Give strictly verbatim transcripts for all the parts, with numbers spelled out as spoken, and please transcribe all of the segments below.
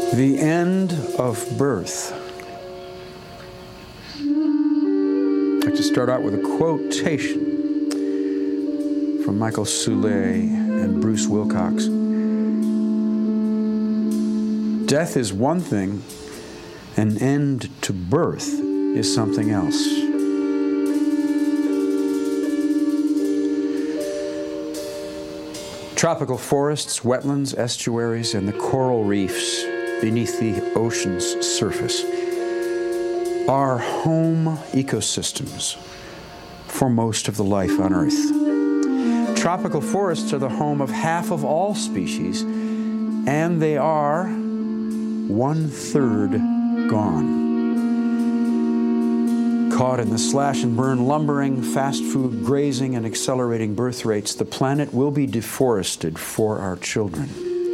The end of birth. I'd like to start out with a quotation from Michael Soule and Bruce Wilcox. Death is one thing, an end to birth is something else. Tropical forests, wetlands, estuaries, and the coral reefs beneath the ocean's surface are home ecosystems for most of the life on Earth. Tropical forests are the home of half of all species, and they are one-third gone. Caught in the slash and burn lumbering, fast food grazing, and accelerating birth rates, the planet will be deforested for our children.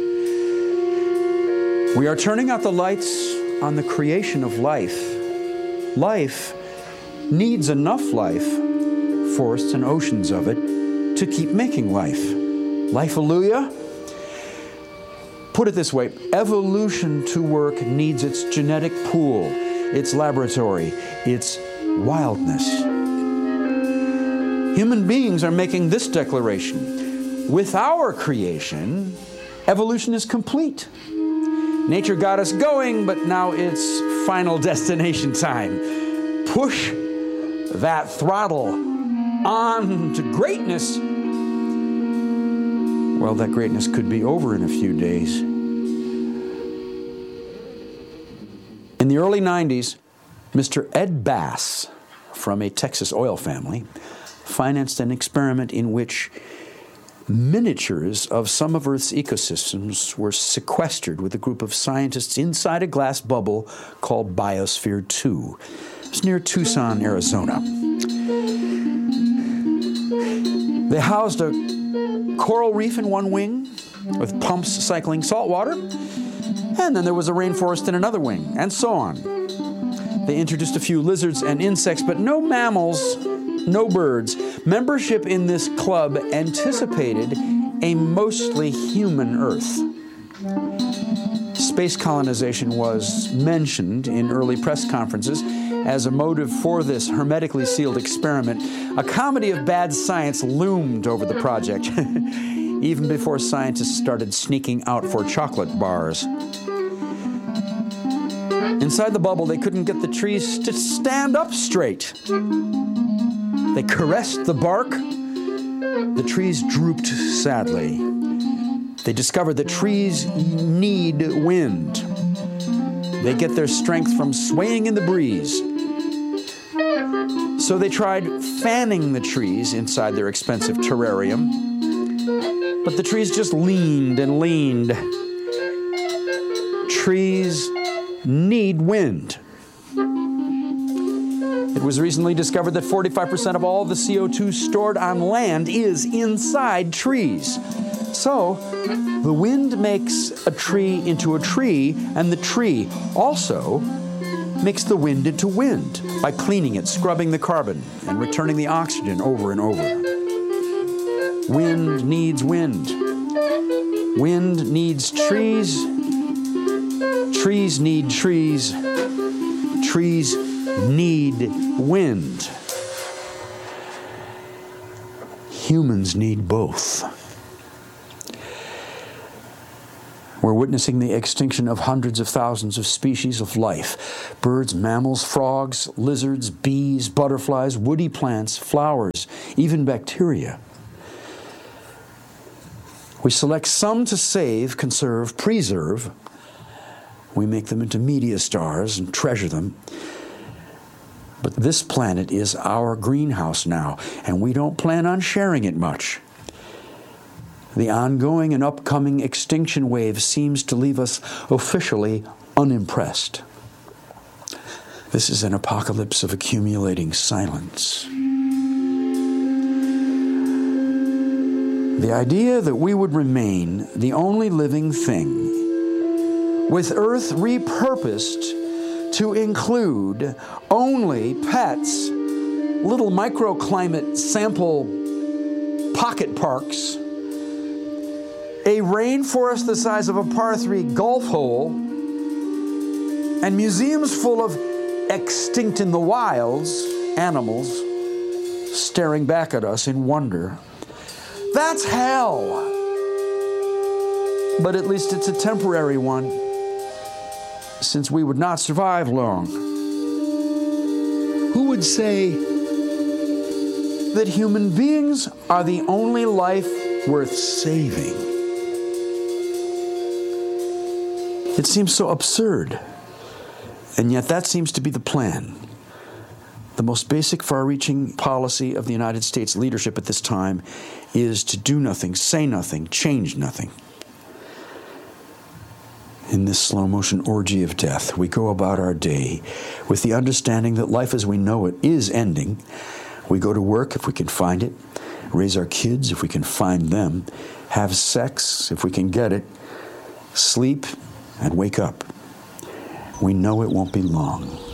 We are turning out the lights on the creation of life. Life needs enough life, forests and oceans of it, to keep making life. Life-alleluia? Put it this way, evolution to work needs its genetic pool, its laboratory, its wildness. Human beings are making this declaration. With our creation, evolution is complete. Nature got us going, but now it's final destination time. Push that throttle on to greatness. Well, that greatness could be over in a few days. In the early nineties, Mister Ed Bass, from a Texas oil family, financed an experiment in which miniatures of some of Earth's ecosystems were sequestered with a group of scientists inside a glass bubble called Biosphere two. It was near Tucson, Arizona. They housed a coral reef in one wing with pumps cycling salt water, and then there was a rainforest in another wing, and so on. They introduced a few lizards and insects, but no mammals, no birds. Membership in this club anticipated a mostly human Earth. Space colonization was mentioned in early press conferences as a motive for this hermetically sealed experiment. A comedy of bad science loomed over the project, even before scientists started sneaking out for chocolate bars. Inside the bubble, they couldn't get the trees to stand up straight. They caressed the bark. The trees drooped sadly. They discovered that trees need wind. They get their strength from swaying in the breeze. So they tried fanning the trees inside their expensive terrarium. But the trees just leaned and leaned. Trees need wind. It was recently discovered that forty-five percent of all the C O two stored on land is inside trees. So, the wind makes a tree into a tree, and the tree also makes the wind into wind by cleaning it, scrubbing the carbon, and returning the oxygen over and over. Wind needs wind. Wind needs trees. Trees need trees. Trees need wind. Humans need both. We're witnessing the extinction of hundreds of thousands of species of life. Birds, mammals, frogs, lizards, bees, butterflies, woody plants, flowers, even bacteria. We select some to save, conserve, preserve. We make them into media stars and treasure them. But this planet is our greenhouse now, and we don't plan on sharing it much. The ongoing and upcoming extinction wave seems to leave us officially unimpressed. This is an apocalypse of accumulating silence. The idea that we would remain the only living thing, with Earth repurposed to include only pets, little microclimate sample pocket parks, a rainforest the size of a par three golf hole, and museums full of extinct in the wilds animals staring back at us in wonder. That's hell. But at least it's a temporary one, since we would not survive long. Who would say that human beings are the only life worth saving? It seems so absurd, and yet that seems to be the plan. The most basic, far-reaching policy of the United States leadership at this time is to do nothing, say nothing, change nothing. In this slow-motion orgy of death, we go about our day with the understanding that life as we know it is ending. We go to work if we can find it, raise our kids if we can find them, have sex if we can get it, sleep and wake up. We know it won't be long.